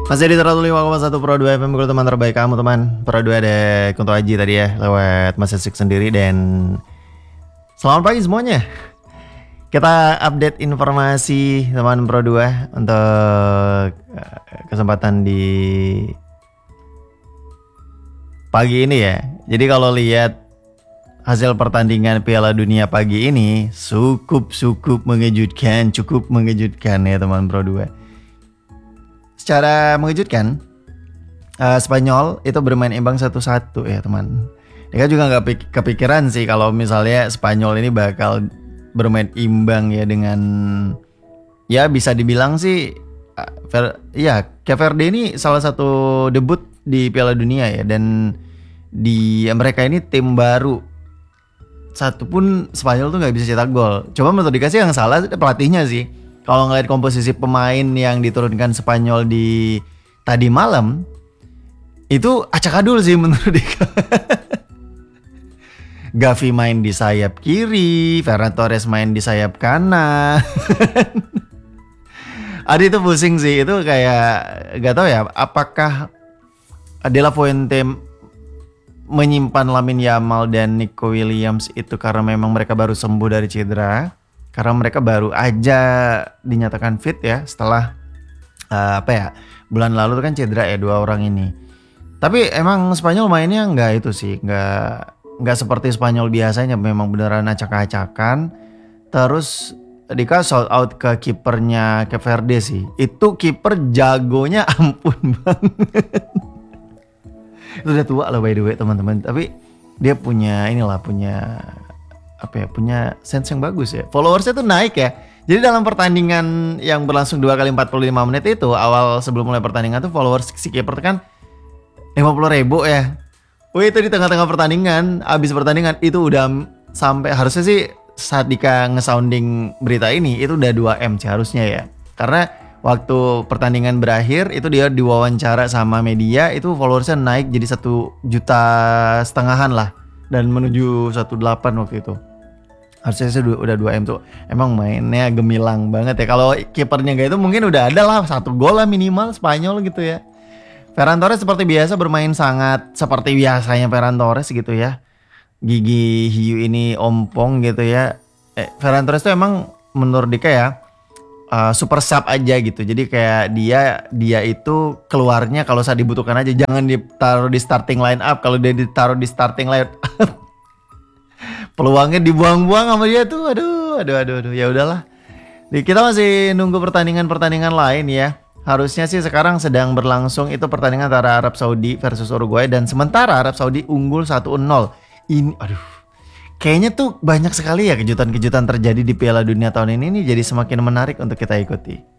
Masih di 105,1 Pro 2 FM, gue teman terbaik kamu teman. Pro 2 ada Kunto Aji tadi ya, lewat Mas Esik sendiri. Dan selamat pagi semuanya. Kita update informasi teman Pro 2 untuk kesempatan di pagi ini ya. Jadi kalau lihat hasil pertandingan Piala Dunia pagi ini cukup mengejutkan ya teman Pro 2. Secara mengejutkan, Spanyol itu bermain imbang 1-1 ya teman. Dia juga nggak kepikiran sih kalau misalnya Spanyol ini bakal bermain imbang ya dengan, ya bisa dibilang sih, ya Cape Verde ini salah satu debut di Piala Dunia ya, dan di mereka ini tim baru. Satu pun Spanyol tuh nggak bisa cetak gol. Coba menurut dikasih yang salah pelatihnya sih. Kalau ngeliat komposisi pemain yang diturunkan Spanyol di tadi malam, itu acak-adul sih menurut Dika. Gavi main di sayap kiri, Ferran Torres main di sayap kanan. Adi itu pusing sih, itu kayak gak tahu ya, apakah De La Fuente menyimpan Lamine Yamal dan Nico Williams itu karena memang mereka baru sembuh dari cedera. Karena mereka baru aja dinyatakan fit ya setelah bulan lalu tuh kan cedera ya dua orang ini. Tapi emang Spanyol mainnya nggak itu sih, nggak seperti Spanyol biasanya, memang beneran acak-acakan. Terus Dika sold out ke kipernya Cape Verde sih. Itu kiper jagonya ampun banget. Itu udah tua loh by the way teman-teman. Tapi dia punya punya sense yang bagus ya. Followersnya tuh naik ya. Jadi dalam pertandingan yang berlangsung 2 kali 45 menit itu, awal sebelum mulai pertandingan tuh followers si kiper kan 50.000 ya. Wih, itu di tengah-tengah pertandingan, abis pertandingan itu udah sampai, harusnya sih saat Dika nge-sounding berita ini itu udah 2M sih harusnya ya. Karena waktu pertandingan berakhir itu dia diwawancara sama media, itu followersnya naik jadi 1,5 juta lah, dan menuju 1,8 waktu itu. Harusnya sih udah 2M tuh. Emang mainnya gemilang banget ya. Kalau kipernya gak itu mungkin udah ada lah 1 gol lah minimal Spanyol gitu ya. Ferran Torres seperti biasa bermain sangat seperti biasanya Ferran Torres gitu ya. Gigi hiu ini ompong gitu ya. Ferran Torres tuh emang menurut Dika ya super sub aja gitu. Jadi kayak dia itu keluarnya kalau saat dibutuhkan aja. Jangan ditaruh di starting line up. Kalau dia ditaruh di starting line up peluangnya dibuang-buang sama dia tuh. Aduh. Ya udahlah. Kita masih nunggu pertandingan lain ya. Harusnya sih sekarang sedang berlangsung itu pertandingan antara Arab Saudi versus Uruguay, dan sementara Arab Saudi unggul 1-0. Ini kayaknya tuh banyak sekali ya kejutan-kejutan terjadi di Piala Dunia tahun ini nih, jadi semakin menarik untuk kita ikuti.